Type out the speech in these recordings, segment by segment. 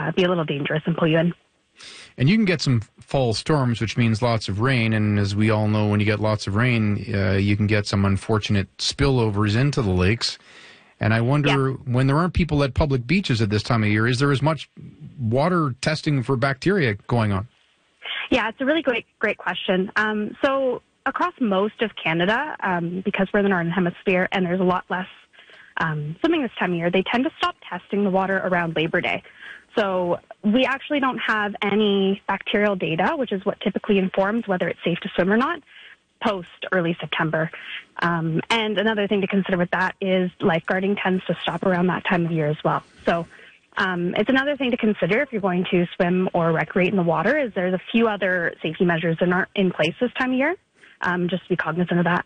be a little dangerous and pull you in. And you can get some fall storms, which means lots of rain. And as we all know, when you get lots of rain, you can get some unfortunate spillovers into the lakes. And I wonder, when there aren't people at public beaches at this time of year, is there as much water testing for bacteria going on? Yeah, it's a really great question. So across most of Canada, because we're in the Northern Hemisphere and there's a lot less swimming this time of year, they tend to stop testing the water around Labor Day. So we actually don't have any bacterial data, which is what typically informs whether it's safe to swim or not, post early September. And another thing to consider with that is lifeguarding tends to stop around that time of year as well. So it's another thing to consider if you're going to swim or recreate in the water, is there's a few other safety measures that aren't in place this time of year, just to be cognizant of that.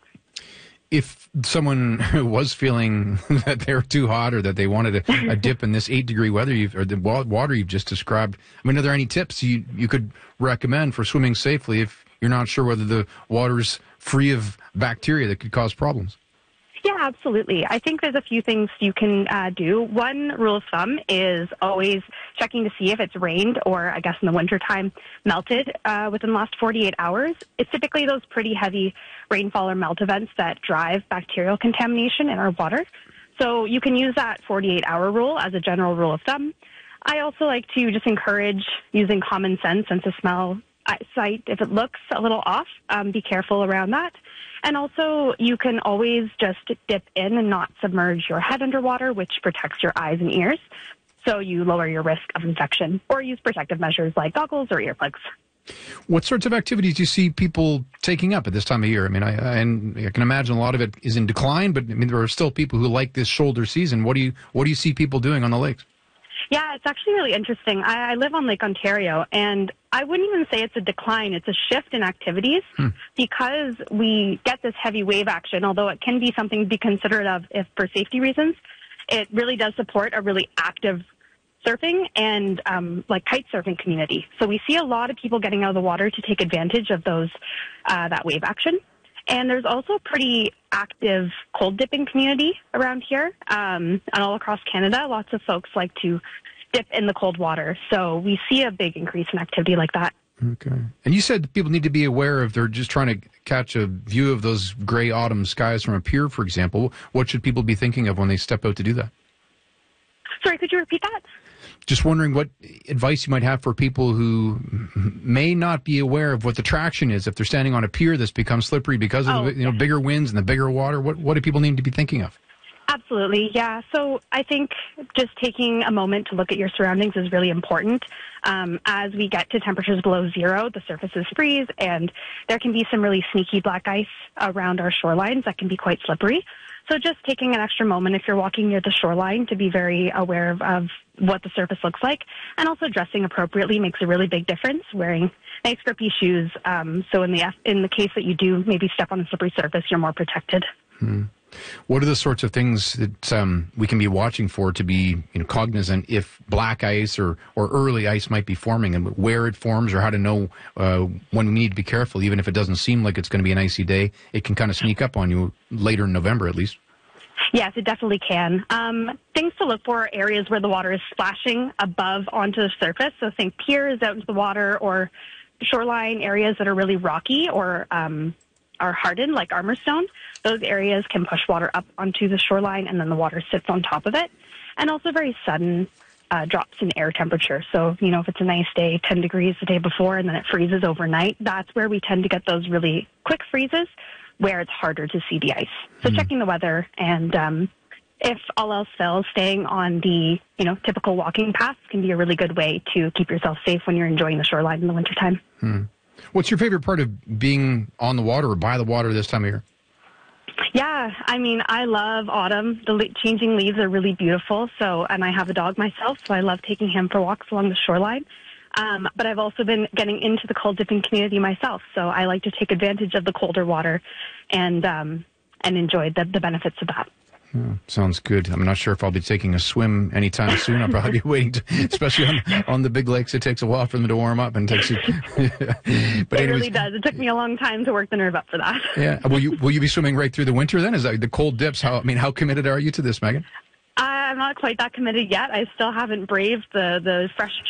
If someone was feeling that they're too hot or that they wanted a dip in this 8-degree weather or the water you've just described, I mean, are there any tips you could recommend for swimming safely if you're not sure whether the water's free of bacteria that could cause problems? Yeah, absolutely. I think there's a few things you can do. One rule of thumb is always checking to see if it's rained or, I guess in the wintertime, melted within the last 48 hours. It's typically those pretty heavy rainfall or melt events that drive bacterial contamination in our water. So you can use that 48-hour rule as a general rule of thumb. I also like to just encourage using common sense of smell, sight. If it looks a little off, be careful around that. And also, you can always just dip in and not submerge your head underwater, which protects your eyes and ears. So you lower your risk of infection, or use protective measures like goggles or earplugs. What sorts of activities do you see people taking up at this time of year? I mean, I can imagine a lot of it is in decline, but I mean, there are still people who like this shoulder season. What do you see people doing on the lakes? Yeah, it's actually really interesting. I live on Lake Ontario, and I wouldn't even say it's a decline. It's a shift in activities because we get this heavy wave action, although it can be something to be considerate of if for safety reasons. It really does support a really active surfing and kite surfing community. So we see a lot of people getting out of the water to take advantage of those that wave action. And there's also a pretty active cold dipping community around here and all across Canada. Lots of folks like to dip in the cold water. So we see a big increase in activity like that. Okay. And you said people need to be aware if they're just trying to catch a view of those gray autumn skies from a pier, for example. What should people be thinking of when they step out to do that? Sorry, could you repeat that? Just wondering what advice you might have for people who may not be aware of what the traction is if they're standing on a pier that's become slippery because of the bigger winds and the bigger water. What do people need to be thinking of? Absolutely, yeah. So I think just taking a moment to look at your surroundings is really important. As we get to temperatures below zero, the surfaces freeze, and there can be some really sneaky black ice around our shorelines that can be quite slippery. So just taking an extra moment if you're walking near the shoreline to be very aware of what the surface looks like, and also dressing appropriately makes a really big difference. Wearing nice grippy shoes, so in the case that you do maybe step on a slippery surface, you're more protected. What are the sorts of things that we can be watching for to be cognizant if black ice or early ice might be forming, and where it forms, or how to know when we need to be careful, even if it doesn't seem like it's going to be an icy day? It can kind of sneak up on you later in November at least. Yes, it definitely can. Things to look for are areas where the water is splashing above onto the surface. So think piers out into the water, or shoreline areas that are really rocky or are hardened, like Armourstone. Those areas can push water up onto the shoreline, and then the water sits on top of it. And also very sudden drops in air temperature. So, if it's a nice day, 10 degrees the day before, and then it freezes overnight, that's where we tend to get those really quick freezes where it's harder to see the ice. So checking the weather, and if all else fails, staying on the, typical walking paths can be a really good way to keep yourself safe when you're enjoying the shoreline in the wintertime. What's your favorite part of being on the water or by the water this time of year? Yeah, I love autumn. The changing leaves are really beautiful. And I have a dog myself, so I love taking him for walks along the shoreline. But I've also been getting into the cold dipping community myself, so I like to take advantage of the colder water and enjoy the benefits of that. Sounds good. I'm not sure if I'll be taking a swim anytime soon. I'll probably be waiting, especially on the big lakes. It takes a while for them to warm up, and takes you. But it really does. It took me a long time to work the nerve up for that. Yeah. Will you be swimming right through the winter then? Is that the cold dips? How committed are you to this, Megan? I'm not quite that committed yet. I still haven't braved the fresh